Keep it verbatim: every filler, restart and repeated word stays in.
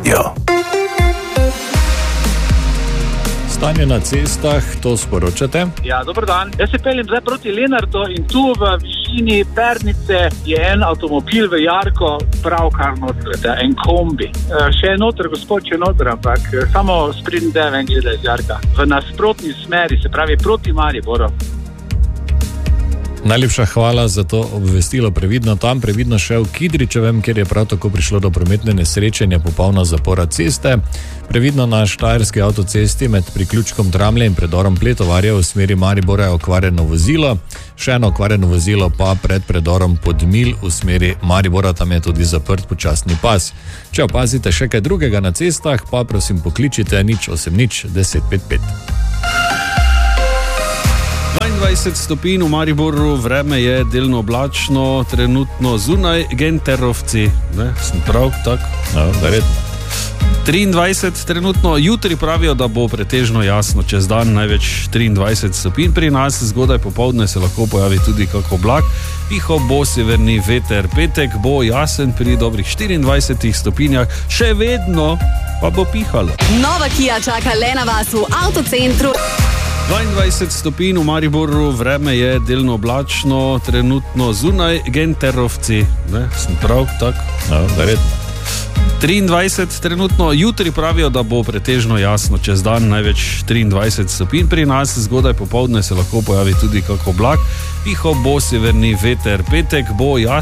Radio. Stanje na cestah, to sporočate? Ja, dober dan. Jaz se peljem zdaj proti Lenartu in tu v višini Pernice je en avtomobil v jarko pravkar noter, en kombi. E, še je noter, gospod je noter, ampak samo sprednji del ven gleda iz jarka. V nasprotni smeri, se pravi proti Mariboru. Najlepša hvala za to obvestilo. Previdno tam, previdno še v Kidričevem, kjer je prav tako prišlo do prometne nesreče in je popolna zapora ceste. Previdno na štajerski avtocesti med priključkom Tramlje in predorom Pletovarja v smeri Maribora je okvarjeno vozilo. Še eno okvarjeno vozilo pa pred predorom Podmilj v smeri Maribora, tam je tudi zaprt počasni pas. Če opazite še kaj drugega na cestah, pa prosim pokličite nič osem nič deset pet pet. dvaindvajset stopinj v Mariboru, vreme je delno oblačno, trenutno zunaj Genterovci, ne, sem prav, tak? No, verjetno. triindvajset trenutno, jutri pravijo, da bo pretežno jasno, čez dan največ triindvajset stopinj pri nas, zgodaj popoldne se lahko pojavi tudi kak oblak, piho bo severni veter, petek bo jasen pri dobrih štiriindvajsetih stopinjah, še vedno pa bo pihalo. Nova Kia čaka le na vas v avtocentru. dvaindvajset stopinj v Mariboru, vreme je delno oblačno, trenutno zunaj Genterovci, ne, sem prav, tak? No, verjetno. triindvajset trenutno, jutri pravijo, da bo pretežno jasno, čez dan največ triindvajset stopinj pri nas, zgodaj popoldne se lahko pojavi tudi kak oblak, piho bo severni veter, petek bo jasno.